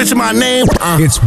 What's my name? It's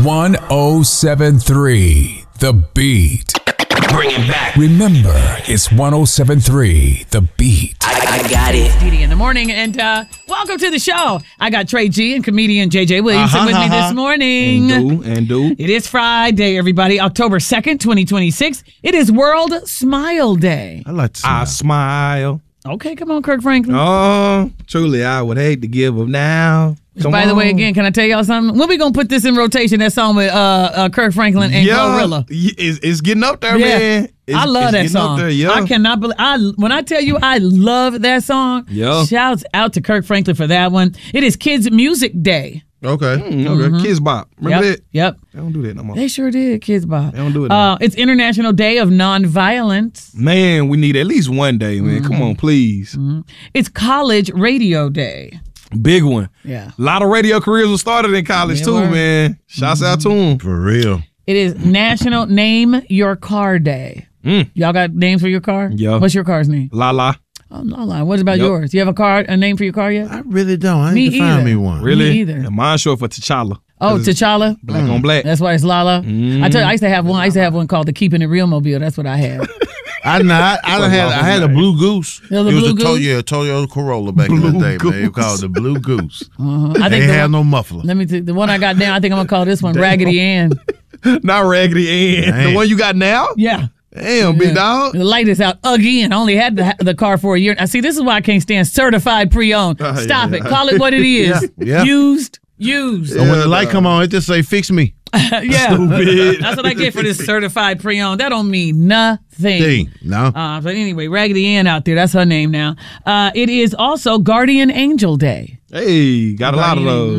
1073 The Beat. Bring it back. Remember, it's 1073 The Beat. I got it. Didi in the morning, and welcome to the show. I got Trey G and comedian JJ Williamson with me this morning. And do. It is Friday, everybody, October 2nd, 2026. It is World Smile Day. I like to I smile. Okay, come on, Kirk Franklin. Oh, truly, I would hate to give up now. By the way, again, can I tell y'all something? When we gonna put this in rotation? That song with Kirk Franklin and Glorilla. It's getting up there, man. I love that song. I cannot believe. when I tell you I love that song. Yeah. Shouts out to Kirk Franklin for that one. It is Kids Music Day. Okay. Okay. Kids Bop. Remember that? Yep. They don't do that no more. They sure did, Kids Bop. They don't do it no more. It's International Day of Nonviolence. Man, we need at least one day, man. Come on, please. It's College Radio Day. Big one. Yeah. A lot of radio careers were started in college, They too, were. man. Shouts out to them. For real. It is National Name Your Car Day. Y'all got names for your car? Yeah. What's your car's name? La. Oh, no. What about yours? You have a name for your car yet? I really don't. I Me need to find either. me one. Really? Me either. Yeah, mine's short for T'Challa. Oh, T'Challa? Black on black. That's why it's Lala. I tell you, I used to have one. I used to have one called the Keeping It Real Mobile. That's what I had. I had a Blue Goose. Yeah, the it was Blue a Goose? Toyota Corolla back in the day, man. It was called the Blue Goose. I They think ain't had no muffler. Let me tell you, the one I got now, I think I'm going to call this one Raggedy Ann. Not Raggedy Ann. Dang. The one you got now? Yeah. Damn, big dog. The light is out again. I only had the car for a year. I see, this is why I can't stand certified pre-owned. Stop it. Call it what it is. Yeah. Used. So when the light come on, it just say, fix me. Yeah. Stupid. That's what I get for this certified pre-owned. That don't mean nothing. No. But anyway, Raggedy Ann out there. That's her name now. It is also Guardian Angel Day. Hey, got a lot of those.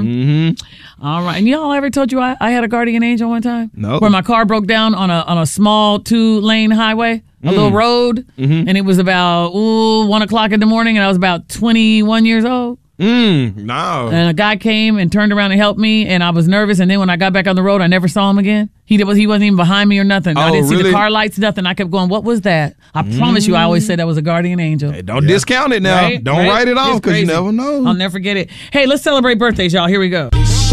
All right. And y'all ever told you I had a guardian angel one time? No. Where my car broke down on a small 2-lane highway, a little road, and it was about 1 o'clock in the morning, and I was about 21 years old. No. And a guy came and turned around and helped me, and I was nervous. And then when I got back on the road, I never saw him again. He wasn't even behind me or nothing. I didn't see the car lights, nothing. I kept going, what was that? I promise you, I always said that was a guardian angel. Hey, don't discount it now. Right? Don't Right? write it off It's because you crazy. never know. I'll never forget it. Hey, let's celebrate birthdays, y'all. Here we go.